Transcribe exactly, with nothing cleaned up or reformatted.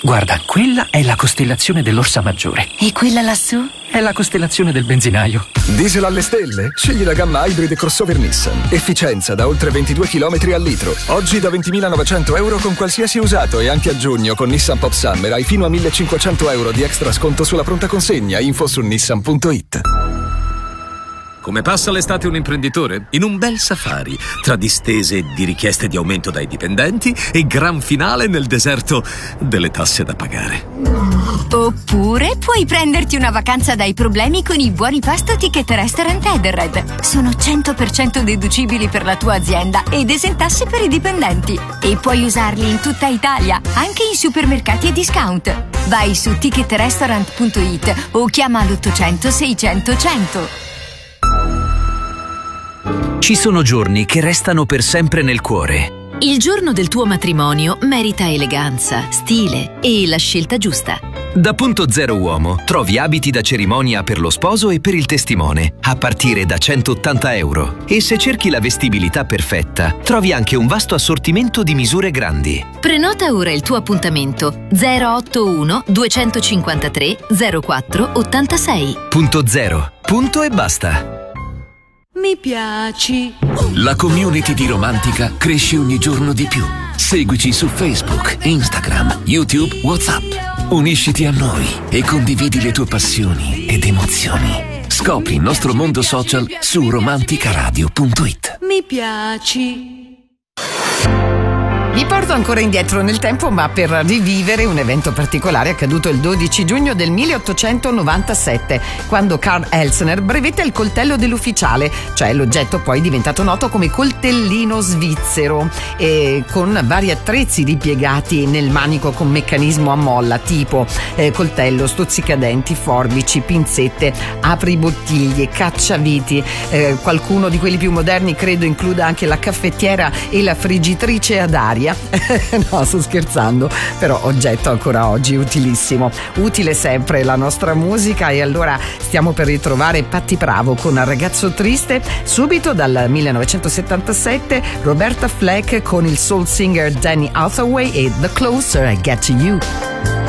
Guarda, quella è la costellazione dell'Orsa Maggiore. E quella lassù? È la costellazione del benzinaio. Diesel alle stelle? Scegli la gamma Hybrid crossover Nissan. Efficienza da oltre ventidue chilometri al litro. Oggi da ventimilanovecento euro con qualsiasi usato e anche a giugno con Nissan Pop Summer hai fino a millecinquecento euro di extra sconto sulla pronta consegna. Info su nissan punto it. Come passa l'estate un imprenditore? In un bel safari, tra distese di richieste di aumento dai dipendenti e gran finale nel deserto delle tasse da pagare. Oppure puoi prenderti una vacanza dai problemi con i buoni pasto Ticket Restaurant Edenred. Sono cento per cento deducibili per la tua azienda ed esentasse per i dipendenti. E puoi usarli in tutta Italia, anche in supermercati e discount. Vai su ticket restaurant punto it o chiama l'ottocento seicento cento. Ci sono giorni che restano per sempre nel cuore. Il giorno del tuo matrimonio merita eleganza, stile e la scelta giusta. Da Punto Zero Uomo trovi abiti da cerimonia per lo sposo e per il testimone, a partire da centottanta euro. E se cerchi la vestibilità perfetta, trovi anche un vasto assortimento di misure grandi. Prenota ora il tuo appuntamento zero otto uno duecentocinquantatré zero quattro ottantasei. Punto Zero. Punto e basta. Mi piaci. La community di Romantica cresce ogni giorno di più. Seguici su Facebook, Instagram, YouTube, WhatsApp. Unisciti a noi e condividi le tue passioni ed emozioni. Scopri il nostro mondo social su romanticaradio punto it. Mi piaci. Vi porto ancora indietro nel tempo, ma per rivivere un evento particolare accaduto il dodici giugno del milleottocentonovantasette, quando Karl Elsner brevetta il coltello dell'ufficiale, cioè l'oggetto poi diventato noto come coltellino svizzero, e con vari attrezzi ripiegati nel manico con meccanismo a molla, tipo eh, coltello, stuzzicadenti, forbici, pinzette, apribottiglie, cacciaviti. Eh, qualcuno di quelli più moderni credo includa anche la caffettiera e la friggitrice ad aria. No, sto scherzando, però oggetto ancora oggi utilissimo. Utile sempre la nostra musica, e allora stiamo per ritrovare Patti Bravo con Ragazzo Triste. Subito dal millenovecentosettantasette Roberta Fleck con il soul singer Danny Hathaway e The Closer I Get to You.